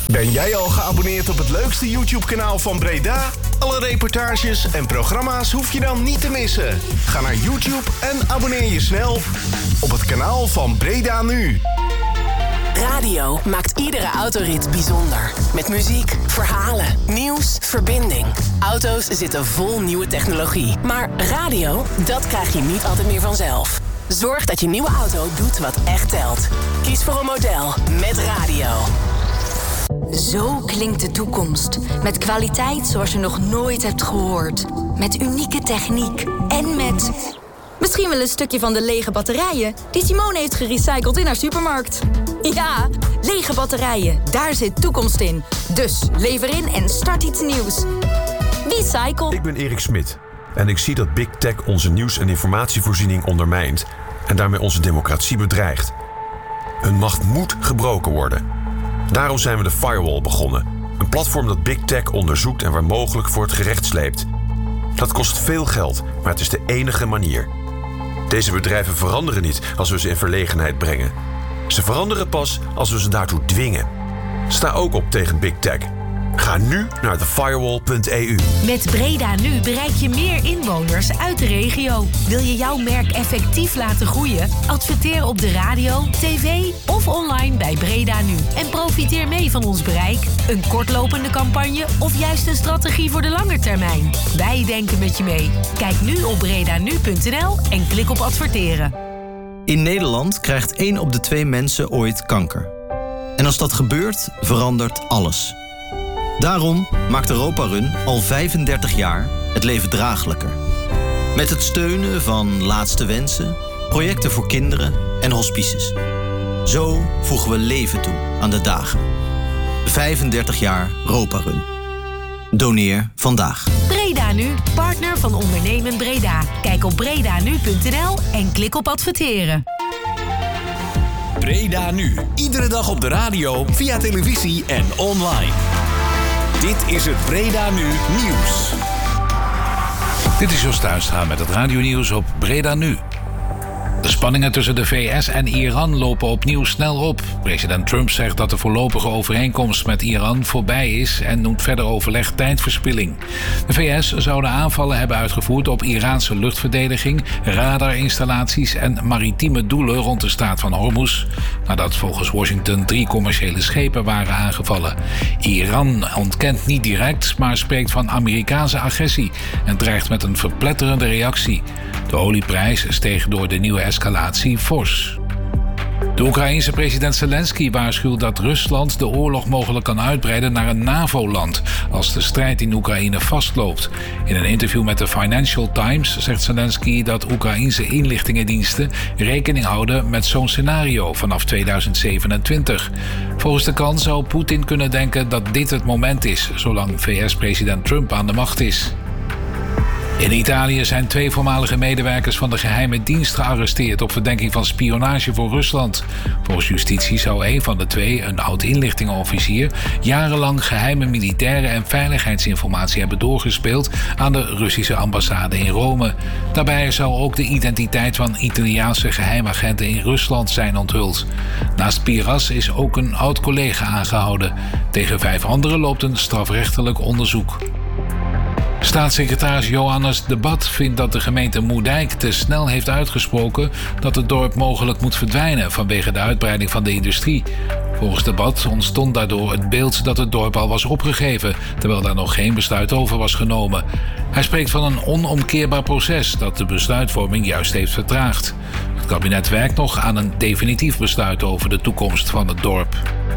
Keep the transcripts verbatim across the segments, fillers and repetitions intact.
Ben jij al geabonneerd op het leukste YouTube-kanaal van Breda? Alle reportages en programma's hoef je dan niet te missen. Ga naar YouTube en abonneer je snel op het kanaal van Breda Nu. Radio maakt iedere autorit bijzonder. Met muziek, verhalen, nieuws, verbinding. Auto's zitten vol nieuwe technologie. Maar radio, dat krijg je niet altijd meer vanzelf. Zorg dat je nieuwe auto doet wat echt telt. Kies voor een model met radio. Zo klinkt de toekomst. Met kwaliteit zoals je nog nooit hebt gehoord. Met unieke techniek. En met... misschien wel een stukje van de lege batterijen die Simone heeft gerecycled in haar supermarkt. Ja, lege batterijen. Daar zit toekomst in. Dus lever in en start iets nieuws. Recycle. Ik ben Erik Smit. En ik zie dat Big Tech onze nieuws- en informatievoorziening ondermijnt en daarmee onze democratie bedreigt. Hun macht moet gebroken worden. Daarom zijn we de Firewall begonnen. Een platform dat Big Tech onderzoekt en waar mogelijk voor het gerecht sleept. Dat kost veel geld, maar het is de enige manier. Deze bedrijven veranderen niet als we ze in verlegenheid brengen. Ze veranderen pas als we ze daartoe dwingen. Sta ook op tegen Big Tech. Ga nu naar the firewall punt e u. Met Breda Nu bereik je meer inwoners uit de regio. Wil je jouw merk effectief laten groeien? Adverteer op de radio, tv of online bij Breda Nu. En profiteer mee van ons bereik, een kortlopende campagne of juist een strategie voor de lange termijn. Wij denken met je mee. Kijk nu op breda nu punt n l en klik op adverteren. In Nederland krijgt één op de twee mensen ooit kanker. En als dat gebeurt, verandert alles. Daarom maakt Europa Run al vijfendertig jaar het leven draaglijker. Met het steunen van Laatste Wensen, projecten voor kinderen en hospices. Zo voegen we leven toe aan de dagen. vijfendertig jaar Europa Run. Doneer vandaag. Breda Nu, partner van Ondernemen Breda. Kijk op breda nu punt n l en klik op adverteren. Breda Nu. Iedere dag op de radio, via televisie en online. Dit is het Breda Nu Nieuws. Dit is Jos Tuinstra met het radionieuws op Breda Nu. De spanningen tussen de V S en Iran lopen opnieuw snel op. President Trump zegt dat de voorlopige overeenkomst met Iran voorbij is en noemt verder overleg tijdverspilling. De V S zou de aanvallen hebben uitgevoerd op Iraanse luchtverdediging, radarinstallaties en maritieme doelen rond de Straat van Hormuz, nadat volgens Washington drie commerciële schepen waren aangevallen. Iran ontkent niet direct, maar spreekt van Amerikaanse agressie en dreigt met een verpletterende reactie. De olieprijs steeg door de nieuwe escalatie fors. De Oekraïense president Zelensky waarschuwt dat Rusland de oorlog mogelijk kan uitbreiden naar een NAVO-land als de strijd in Oekraïne vastloopt. In een interview met de Financial Times zegt Zelensky dat Oekraïense inlichtingendiensten rekening houden met zo'n scenario vanaf tweeduizend zevenentwintig. Volgens de krant zou Poetin kunnen denken dat dit het moment is, zolang V S-president Trump aan de macht is. In Italië zijn twee voormalige medewerkers van de geheime dienst gearresteerd op verdenking van spionage voor Rusland. Volgens justitie zou een van de twee, een oud-inlichtingenofficier, jarenlang geheime militaire en veiligheidsinformatie hebben doorgespeeld aan de Russische ambassade in Rome. Daarbij zou ook de identiteit van Italiaanse geheimagenten in Rusland zijn onthuld. Naast Piras is ook een oud-collega aangehouden. Tegen vijf anderen loopt een strafrechtelijk onderzoek. Staatssecretaris Johannes de Bat vindt dat de gemeente Moerdijk te snel heeft uitgesproken dat het dorp mogelijk moet verdwijnen vanwege de uitbreiding van de industrie. Volgens de Bat ontstond daardoor het beeld dat het dorp al was opgegeven, terwijl daar nog geen besluit over was genomen. Hij spreekt van een onomkeerbaar proces dat de besluitvorming juist heeft vertraagd. Het kabinet werkt nog aan een definitief besluit over de toekomst van het dorp.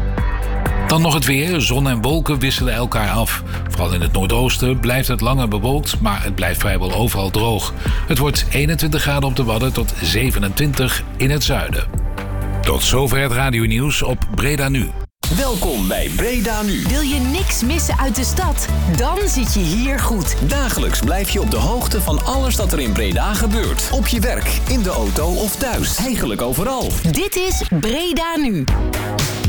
Dan nog het weer. Zon en wolken wisselen elkaar af. Vooral in het noordoosten blijft het langer bewolkt, maar het blijft vrijwel overal droog. Het wordt eenentwintig graden op de Wadden tot zevenentwintig in het zuiden. Tot zover het radionieuws op Breda Nu. Welkom bij Breda Nu. Wil je niks missen uit de stad? Dan zit je hier goed. Dagelijks blijf je op de hoogte van alles dat er in Breda gebeurt. Op je werk, in de auto of thuis. Eigenlijk overal. Dit is Breda Nu.